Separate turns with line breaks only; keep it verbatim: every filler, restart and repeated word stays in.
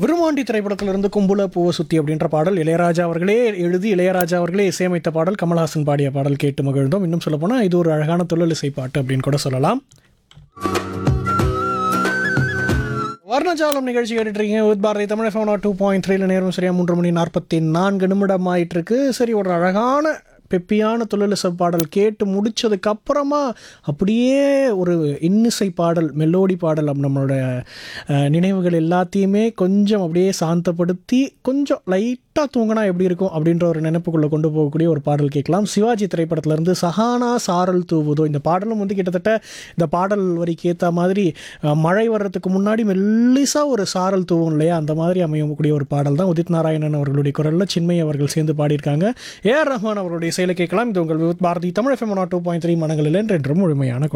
விருமாண்டி திரைப்படத்திலிருந்து கும்புல பூவ சுத்தி அப்படின்ற பாடல் இளையராஜா அவர்களே எழுதி இளையராஜா அவர்களே இசையமைத்த பாடல், கமல்ஹாசன் பாடிய பாடல் கேட்டு மகிழ்ந்தோம். இன்னும் சொல்ல போனால் இது ஒரு அழகான தொழிலிசை பாட்டு அப்படின்னு கூட சொல்லலாம். வர்ணஜாலம் நிகழ்ச்சி கேட்டுட்டு இருக்கீங்க with Bharathi Tamil FM two point த்ரீல நேரம் சரியா மூன்று மணி நாற்பத்தி நான்கு நிமிடம் ஆயிட்டு இருக்கு. சரி, ஒரு அழகான பெப்பியான தொழிலிசை பாடல் கேட்டு முடிச்சதுக்கு அப்புறமா அப்படியே ஒரு இன்னிசை பாடல், மெலோடி பாடல் நம்மளோட நினைவுகள் எல்லாத்தையுமே கொஞ்சம் அப்படியே சாந்தப்படுத்தி கொஞ்சம் லைட்டாக தூங்கினா எப்படி இருக்கும் அப்படின்ற ஒரு நினைப்புக்குள்ளே கொண்டு போகக்கூடிய ஒரு பாடல் கேட்கலாம். சிவாஜி திரைப்படத்திலேருந்து சஹானா சாரல் தூவுதோ. இந்த பாடலும் வந்து கிட்டத்தட்ட இந்த பாடல் வரிக்கு ஏற்ற மாதிரி மழை வர்றதுக்கு முன்னாடி மெல்லிசாக ஒரு சாரல் தூவும் இல்லையா, அந்த மாதிரி அமையக்கூடிய ஒரு பாடல் தான். உதித் நாராயணன் அவர்களுடைய குரலில் சின்மய் அவர்கள் சேர்ந்து பாடியிருக்காங்க. ஏ ஆர் ரஹ்மான் அவர்களுடைய செயலை கேட்கலாம். இது உங்கள் Bharathi Tamil FM two point three மனங்களில் என்றென்றும் முழுமையான